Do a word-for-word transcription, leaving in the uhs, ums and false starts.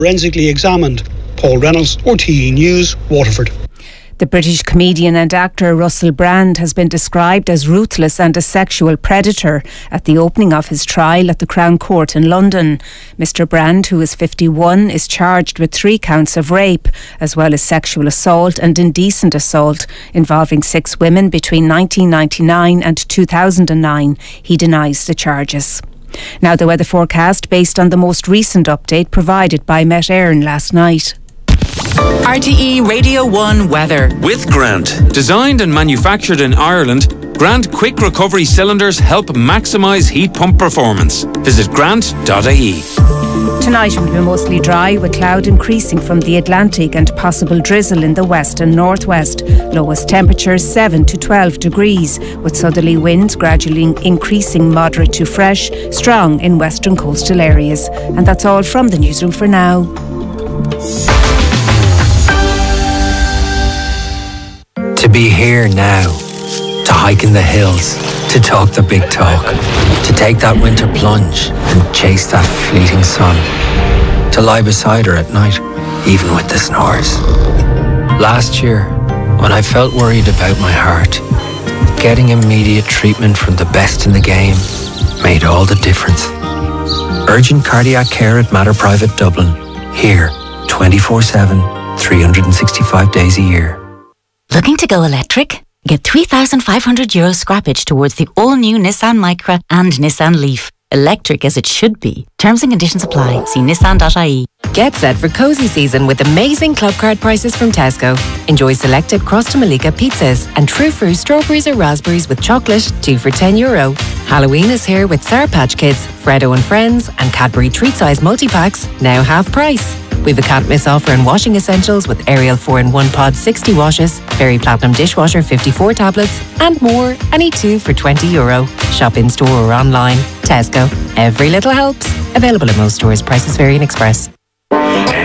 forensically examined. Paul Reynolds, R T E News, Waterford. The British comedian and actor Russell Brand has been described as ruthless and a sexual predator at the opening of his trial at the Crown Court in London. Mister Brand, who is fifty-one, is charged with three counts of rape, as well as sexual assault and indecent assault involving six women between nineteen ninety-nine and two thousand nine. He denies the charges. Now the weather forecast based on the most recent update provided by Met Éireann last night. R T E Radio one weather. With Grant. Designed and manufactured in Ireland, Grant Quick Recovery Cylinders help maximise heat pump performance. Visit grant dot I E. Tonight will be mostly dry, with cloud increasing from the Atlantic and possible drizzle in the west and northwest. Lowest temperatures seven to twelve degrees, with southerly winds gradually increasing moderate to fresh, strong in western coastal areas. And that's all from the newsroom for now. To be here now, to hike in the hills, to talk the big talk, to take that winter plunge and chase that fleeting sun, to lie beside her at night, even with the snores. Last year, when I felt worried about my heart, getting immediate treatment from the best in the game made all the difference. Urgent cardiac care at Mater Private Dublin, here twenty-four seven, three hundred sixty-five days a year. Looking to go electric? Get three thousand five hundred euro scrappage towards the all-new Nissan Micra and Nissan Leaf. Electric as it should be. Terms and conditions apply. See nissan dot I E. Get set for cozy season with amazing club card prices from Tesco. Enjoy selected Cross to Malika pizzas and True Fruit strawberries or raspberries with chocolate, two for ten euro. Halloween is here with Sour Patch Kids, Freddo and Friends and Cadbury treat-size multi-packs, now half price. We've a can't miss offer in washing essentials with Ariel four in one pod sixty washes, Fairy Platinum dishwasher fifty-four tablets, and more, any two for twenty euro. Shop in store or online. Tesco. Every little helps. Available in most stores. Prices vary in Express.